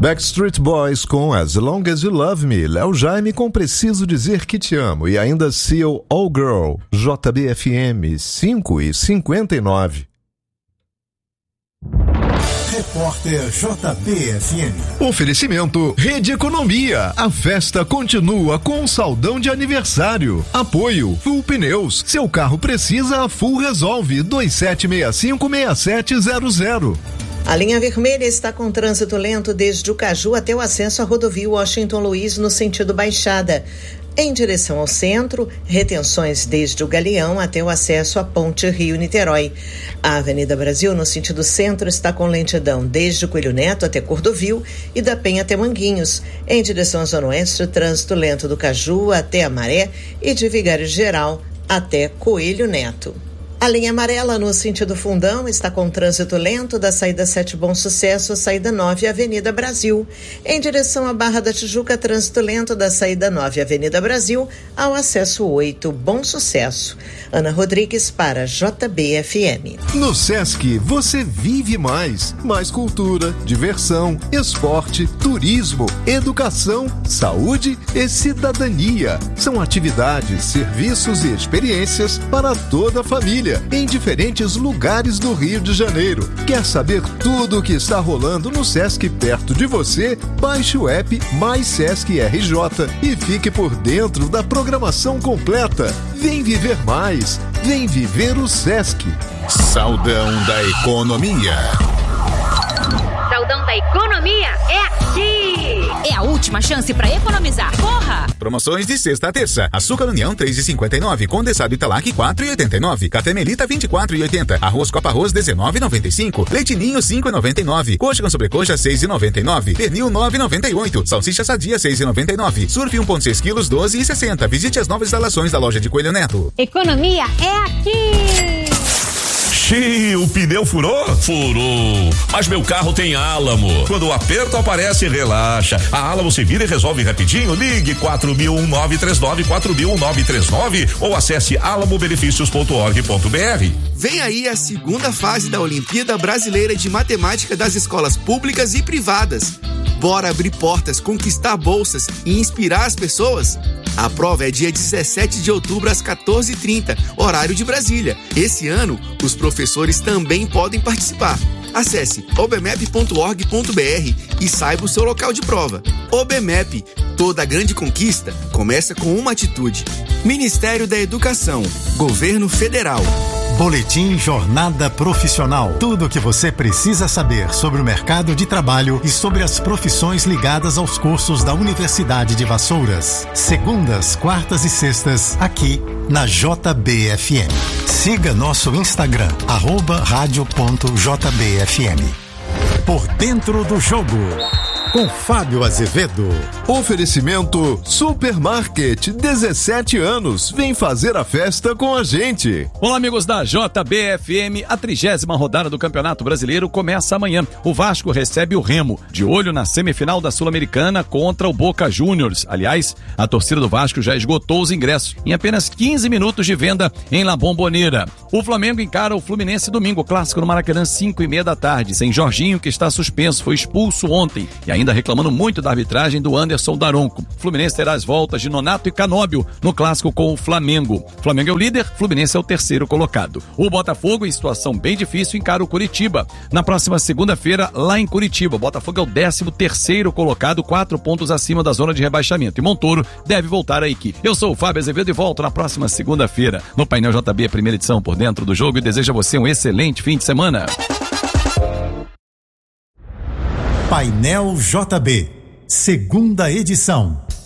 Backstreet Boys com As Long As You Love Me, Léo Jaime com Preciso Dizer Que Te Amo e ainda Seal All Girl, JBFM 5:59. Repórter JBFM. Oferecimento Rede Economia. A festa continua com um saldão de aniversário. Apoio Full Pneus. Seu carro precisa, a Full resolve. 2765-6700. A linha vermelha está com trânsito lento desde o Caju até o acesso à rodovia Washington Luiz no sentido Baixada. Em direção ao centro, retenções desde o Galeão até o acesso à Ponte Rio-Niterói. A Avenida Brasil, no sentido centro, está com lentidão desde o Coelho Neto até Cordovil e da Penha até Manguinhos. Em direção à Zona Oeste, trânsito lento do Caju até a Maré e de Vigário Geral até Coelho Neto. A linha amarela no sentido Fundão está com trânsito lento da saída 7 Bom Sucesso à saída 9 Avenida Brasil. Em direção à Barra da Tijuca, trânsito lento da saída 9 Avenida Brasil ao acesso 8 Bom Sucesso. Ana Rodrigues para JBFM. No Sesc você vive mais. Mais cultura, diversão, esporte, turismo, educação, saúde e cidadania. São atividades, serviços e experiências para toda a família, em diferentes lugares do Rio de Janeiro. Quer saber tudo o que está rolando no Sesc perto de você? Baixe o app Mais Sesc RJ e fique por dentro da programação completa. Vem viver mais. Vem viver o Sesc. Saldão da Economia. Saldão da Economia é aqui! É a última chance pra economizar, porra! Promoções de sexta a terça. Açúcar União 3,59, Condensado Italac 4,89, Café Melita 24,80, Arroz Copa Arroz 19,95, Leite Ninho 5,99, Coxa com sobrecoxa 6,99, Pernil 9,98, Salsicha Sadia 6,99, Surf 1,6 quilos 12,60. Visite as novas instalações da loja de Coelho Neto. Economia é aqui! Xiii, o pneu furou? Furou. Mas meu carro tem Álamo. Quando o aperto aparece, relaxa. A Álamo se vira e resolve rapidinho. Ligue 4000-1939, 4000-1939 ou acesse alamobenefícios.org.br. Vem aí a segunda fase da Olimpíada Brasileira de Matemática das escolas públicas e privadas. Bora abrir portas, conquistar bolsas e inspirar as pessoas? A prova é dia 17 de outubro às 14h30, horário de Brasília. Esse ano, os professores também podem participar. Acesse obmep.org.br e saiba o seu local de prova. OBMEP, toda grande conquista começa com uma atitude. Ministério da Educação, Governo Federal. Boletim Jornada Profissional. Tudo o que você precisa saber sobre o mercado de trabalho e sobre as profissões ligadas aos cursos da Universidade de Vassouras. Segundas, quartas e sextas, aqui na JBFM. Siga nosso Instagram, @radio.jbfm. Por dentro do jogo, com Fábio Azevedo. Oferecimento Supermarket, 17 anos. Vem fazer a festa com a gente. Olá, amigos da JBFM. A 30ª rodada do Campeonato Brasileiro começa amanhã. O Vasco recebe o Remo, de olho na semifinal da Sul-Americana contra o Boca Juniors. Aliás, a torcida do Vasco já esgotou os ingressos em apenas 15 minutos de venda em La Bombonera. O Flamengo encara o Fluminense domingo, clássico no Maracanã, 5:30 da tarde, sem Jorginho, que está suspenso, foi expulso ontem e ainda reclamando muito da arbitragem do Anderson Daronco. O Fluminense terá as voltas de Nonato e Canóbio no clássico com o Flamengo. O Flamengo é o líder, Fluminense é o terceiro colocado. O Botafogo, em situação bem difícil, encara o Curitiba. Na próxima segunda-feira, lá em Curitiba, o Botafogo é o 13º colocado, 4 pontos acima da zona de rebaixamento. E Montoro deve voltar à equipe. Eu sou o Fábio Azevedo e volto na próxima segunda-feira no Painel JB, primeira edição, por dentro do jogo, e desejo a você um excelente fim de semana. Painel JB, segunda edição.